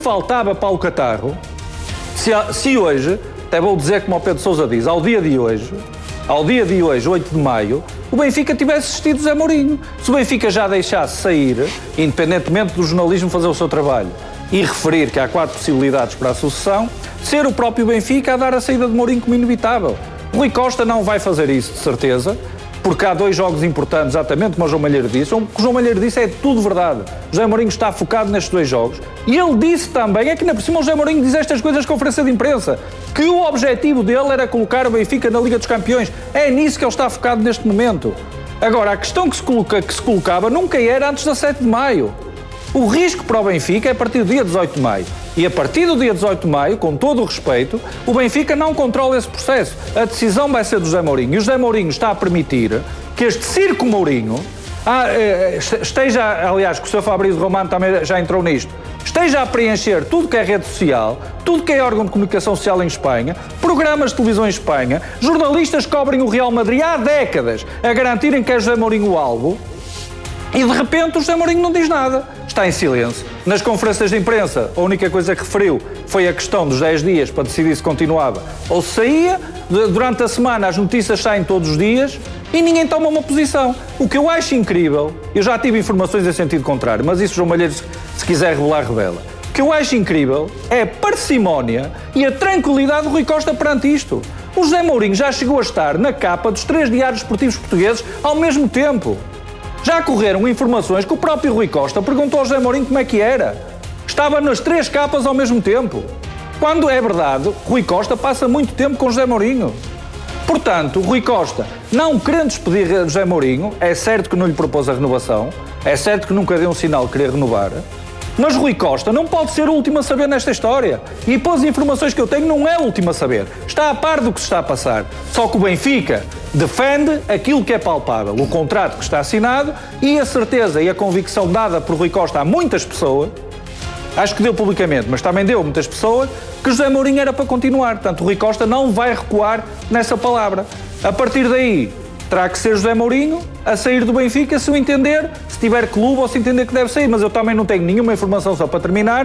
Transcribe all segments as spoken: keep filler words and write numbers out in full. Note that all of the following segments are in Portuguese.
faltava para o Catarro, se, se hoje, até vou dizer como o Pedro Sousa diz, ao dia de hoje, ao dia de hoje, oito de maio, o Benfica tivesse assistido José Mourinho. Se o Benfica já deixasse sair, independentemente do jornalismo fazer o seu trabalho, e referir que há quatro possibilidades para a sucessão, ser o próprio Benfica a dar a saída de Mourinho como inevitável. Rui Costa não vai fazer isso, de certeza, porque há dois jogos importantes, exatamente como o João Malheiro disse. O que o João Malheiro disse é tudo verdade. O José Mourinho está focado nestes dois jogos. E ele disse também, é que ainda por cima o José Mourinho diz estas coisas na conferência de imprensa, que o objetivo dele era colocar o Benfica na Liga dos Campeões. É nisso que ele está focado neste momento. Agora, a questão que se, coloca, que se colocava nunca era antes da sete de maio. O risco para o Benfica é a partir do dia dezoito de maio. E a partir do dia dezoito de maio, com todo o respeito, o Benfica não controla esse processo. A decisão vai ser do José Mourinho. E o José Mourinho está a permitir que este circo Mourinho ah, esteja, aliás, que o senhor Fabrício Romano também já entrou nisto, esteja a preencher tudo que é rede social, tudo que é órgão de comunicação social em Espanha, programas de televisão em Espanha, jornalistas cobrem o Real Madrid há décadas a garantirem que é José Mourinho o alvo. E de repente o José Mourinho não diz nada, está em silêncio. Nas conferências de imprensa, a única coisa que referiu foi a questão dos dez dias para decidir se continuava ou se saía. Durante a semana as notícias saem todos os dias e ninguém toma uma posição. O que eu acho incrível, eu já tive informações em sentido contrário, mas isso o João Malheiro, se quiser revelar, revela. O que eu acho incrível é a parcimónia e a tranquilidade de Rui Costa perante isto. O José Mourinho já chegou a estar na capa dos três diários esportivos portugueses ao mesmo tempo. Já correram informações que o próprio Rui Costa perguntou ao José Mourinho como é que era. Estava nas três capas ao mesmo tempo. Quando é verdade, Rui Costa passa muito tempo com José Mourinho. Portanto, Rui Costa, não querendo despedir José Mourinho, é certo que não lhe propôs a renovação, é certo que nunca deu um sinal de querer renovar, mas Rui Costa não pode ser o último a saber nesta história. E pelas informações que eu tenho, não é o último a saber. Está a par do que se está a passar. Só que o Benfica defende aquilo que é palpável, o contrato que está assinado e a certeza e a convicção dada por Rui Costa a muitas pessoas, acho que deu publicamente, mas também deu a muitas pessoas, que José Mourinho era para continuar. Portanto, o Rui Costa não vai recuar nessa palavra. A partir daí, terá que ser José Mourinho a sair do Benfica se o entender, se tiver clube ou se entender que deve sair. Mas eu também não tenho nenhuma informação, só para terminar,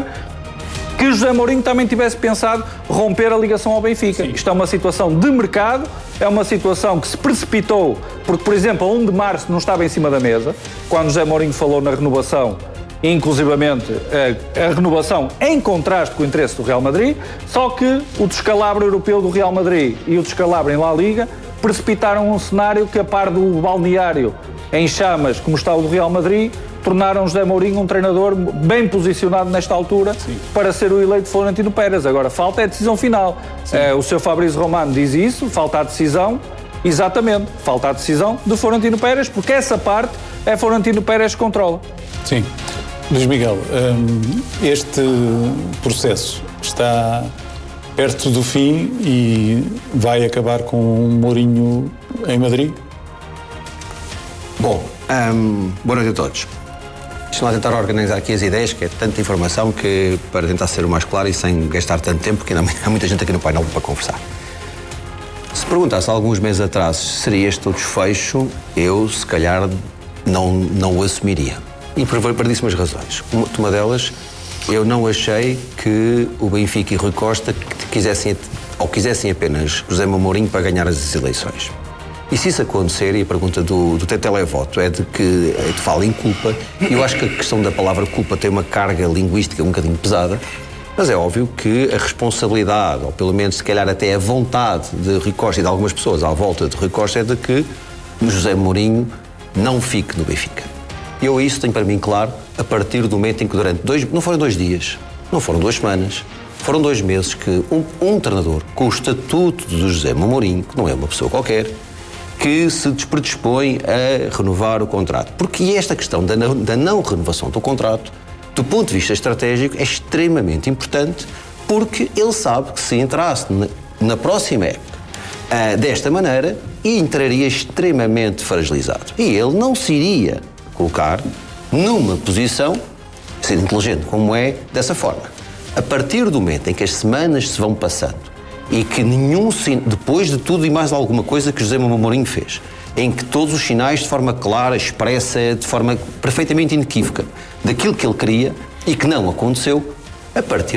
que José Mourinho também tivesse pensado romper a ligação ao Benfica. Sim. Isto é uma situação de mercado, é uma situação que se precipitou, porque, por exemplo, a um de março não estava em cima da mesa, quando José Mourinho falou na renovação, inclusivamente a, a renovação em contraste com o interesse do Real Madrid, só que o descalabro europeu do Real Madrid e o descalabro em La Liga precipitaram um cenário que, a par do balneário em chamas, como está o do Real Madrid, tornaram José Mourinho um treinador bem posicionado nesta altura. Sim. Para ser o eleito Florentino Pérez. Agora, falta é a decisão final. É, o senhor Fabrício Romano diz isso, falta a decisão, exatamente, falta a decisão de Florentino Pérez, porque essa parte é Florentino Pérez que controla. Sim. Luís Miguel, este processo está perto do fim e vai acabar com um Mourinho em Madrid? Bom, um, boa noite a todos. Deixa-me lá tentar organizar aqui as ideias, que é tanta informação que, para tentar ser o mais claro e sem gastar tanto tempo, porque ainda há muita gente aqui no painel para conversar. Se perguntasse alguns meses atrás se seria este o desfecho, eu, se calhar, não, não o assumiria. E por variedíssimas razões. Uma, uma delas, eu não achei que o Benfica e Rui Costa quisessem, ou quisessem apenas José Mourinho para ganhar as eleições. E se isso acontecer, e a pergunta do, do televoto é de que é de fala em culpa, e eu acho que a questão da palavra culpa tem uma carga linguística um bocadinho pesada, mas é óbvio que a responsabilidade, ou pelo menos se calhar até a vontade de Rui Costa e de algumas pessoas à volta de Rui Costa é de que José Mourinho não fique no Benfica. Eu isso tenho para mim claro a partir do momento em que durante dois, não foram dois dias, não foram duas semanas, foram dois meses que um, um treinador com o estatuto do José Mourinho, que não é uma pessoa qualquer, que se predispõe a renovar o contrato. Porque esta questão da não, da não renovação do contrato, do ponto de vista estratégico, é extremamente importante, porque ele sabe que se entrasse na, na próxima época uh, desta maneira, entraria extremamente fragilizado. E ele não se iria colocar numa posição, sendo inteligente como é, dessa forma. A partir do momento em que as semanas se vão passando e que nenhum, depois de tudo e mais alguma coisa que José Mourinho fez, em que todos os sinais de forma clara, expressa, de forma perfeitamente inequívoca, daquilo que ele queria e que não aconteceu, A partir